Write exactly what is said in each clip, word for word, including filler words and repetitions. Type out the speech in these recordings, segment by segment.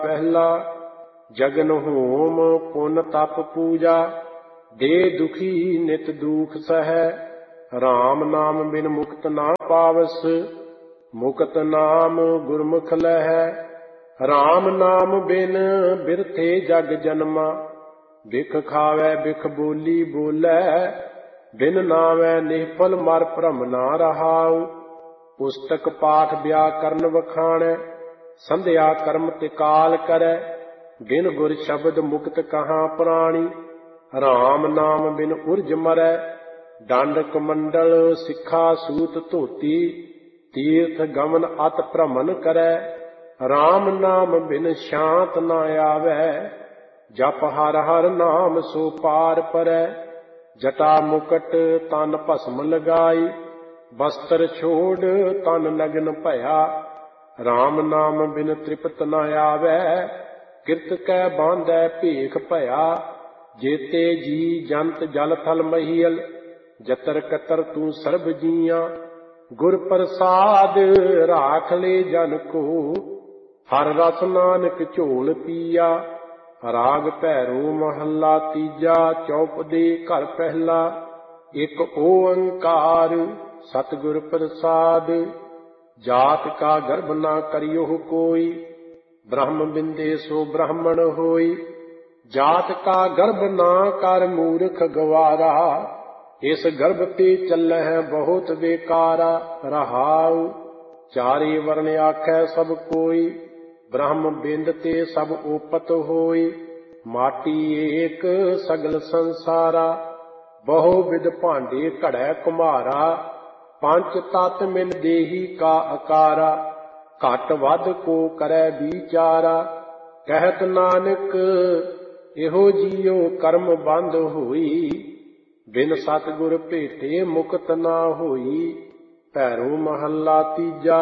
ਪਹਿਲਾ ਜਗਨ ਹੋਮ ਪੁਨ ਤਪ ਪੂਜਾ, ਦੇ ਦੁਖੀ ਨਿਤ ਦੁਖ ਸਹੈ। ਰਾਮ ਨਾਮ ਬਿਨ ਮੁਕਤ ਨਾ ਪਾਵਸ, ਮੁਕਤ ਨਾਮ ਗੁਰਮੁਖ ਲਹੈ। ਰਾਮ ਨਾਮ ਬਿਨ ਬਿਰਥੇ ਜਗ ਜਨਮਾ, ਬਿਖ ਖਾਵੈ ਬਿਖ ਬੋਲੀ ਬੋਲੈ। ਬਿਨ ਨਾਵੈ ਨਿਹਫਲ ਮਰ ਭਰਮ ਨਾ ਰਹਾਉ, ਪੁਸਤਕ ਪਾਠ ਵਿਆਕਰਨ ਵਖਾਣੈ। ਸੰਧਿਆ ਕਰਮ ਤੇ ਕਾਲ ਕਰੈ, ਬਿਨ ਗੁਰ ਸ਼ਬਦ ਮੁਕਤ ਕਹਾਂ ਪ੍ਰਾਣੀ। ਰਾਮ ਨਾਮ ਬਿਨ ਉਰਜ ਮਰੈ, ਡੰਡ ਕਮੰਡਲ ਸਿੱਖਾ ਸੂਤ ਧੋਤੀ। ਤੀਰਥ ਗਮਨ ਅਤ ਭ੍ਰਮਣ ਕਰੈ, ਰਾਮ ਨਾਮ ਬਿਨ ਸ਼ਾਂਤ ਨਾ ਆਵੈ। ਜਪ ਹਰ ਹਰ ਨਾਮ ਸੋ ਪਾਰ ਪਰੈ, ਜਟਾ ਮੁਕਟ ਤਨ ਭਸਮ ਲਗਾਈ। ਬਸਤਰ ਛੋੜ ਤਨ ਨਗਨ ਭਇਆ, ਰਾਮ ਨਾਮ ਬਿਨ ਤ੍ਰਿਪਤ ਨ ਆਵੈ। ਕਿਰਤ ਕੈ ਬਾਂਧੈ ਭੇਖ ਭਇਆ, ਜੇਤੇ ਜੀ ਜੰਤ ਜਲ ਥਲ ਮਹੀਲ। ਜਤਰ ਕਤਰ ਤੂੰ ਸਰਬ ਜੀਆਂ, ਗੁਰ ਪ੍ਰਸਾਦ ਰਾਖ ਲੈ ਜਨ ਕੋ। ਹਰ ਰਸ ਨਾਨਕ ਝੋਲ ਪੀਆ, ਰਾਗ ਭੈਰੋ ਮਹੱਲਾ ਤੀਜਾ। ਚੌਪਦੇ ਘਰ ਪਹਿਲਾ, ਇੱਕ ਓੰਕਾਰ ਸਤਿਗੁਰ ਪ੍ਰਸਾਦ। ਜਾਤ ਕਾ ਗਰਭ ਨਾ ਕਰਿਓ ਕੋਈ, ਬ੍ਰਹਮ ਬਿੰਦੇ ਸੋ ਬ੍ਰਾਹਮਣ ਹੋਈ। ਜਾਤ ਕਾ ਗਰਭ ਨਾ ਕਰ ਮੂਰਖ ਗਵਾਰਾ, ਇਸ ਗਰਭ ਤੇ ਚੱਲਹਿ ਬਹੁਤ ਬੇਕਾਰਾ। ਰਹਾਉ ਚਾਰੇ ਵਰਨ ਆਖੈ ਸਭ ਕੋਈ, ਬ੍ਰਹਮ ਬਿੰਦ ਤੇ ਸਭ ਓਪਤ ਹੋਈ। ਮਾਟੀ ਏਕ ਸਗਲ ਸੰਸਾਰਾ, ਬਹੁ ਵਿਧ ਭਾਂਡੇ ਘੜੈ ਕੁਮਹਾਰਾ। ਪੰਜ ਤਤ ਮਿਲ ਦੇਹੀ ਕਾ ਆਕਾਰਾ, ਘਟ ਵੱਧ ਕੋ ਕਰੈ ਵਿਚਾਰਾ। ਕਹਿਤ ਨਾਨਕ ਇਹੋ ਜੀਉ ਕਰਮ ਬੰਧ ਹੋਈ, ਬਿਨ ਸਤਿਗੁਰ ਭੇਟੇ ਮੁਕਤ ਨਾ ਹੋਈ। ਭੈਰੋ ਮਹੱਲਾ ਤੀਜਾ।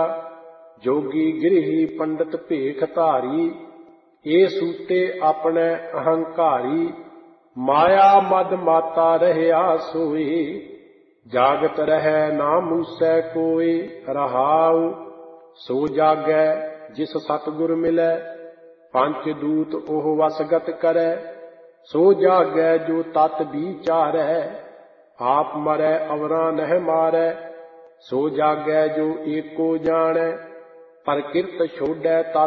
ਜੋਗੀ ਗ੍ਰਹੀ ਪੰਡਤ ਭੇਖ ਧਾਰੀ, ਇਹ ਸੂਤੇ ਆਪਣੇ ਅਹੰਕਾਰੀ। ਮਾਇਆ ਮਦ ਮਾਤਾ ਰਹਿਆ ਸੋਈ, ਜਾਗਤ ਰਹਿ ਨਾ ਮੂਸੈ ਕੋਈ। ਰਹਾਉ ਸੋ ਜਾਗੈ ਜਿਸ ਸਤਿਗੁਰ ਮਿਲੈ, ਪੰਚ ਦੂਤ ਉਹ ਵਸਗਤ ਕਰੈ। ਸੋ ਜਾਗੈ ਜੋ ਤਤ ਵਿਚਾਰੈ, ਆਪ ਮਰੈ ਅਵਰਾਂ ਨਹਿ ਮਾਰੈ। ਸੋ ਜਾਗੈ ਜੋ ਏਕੋ ਜਾਣੈ, ਪਰ ਕਿਰਤ ਛੋਡੈ ਤਤ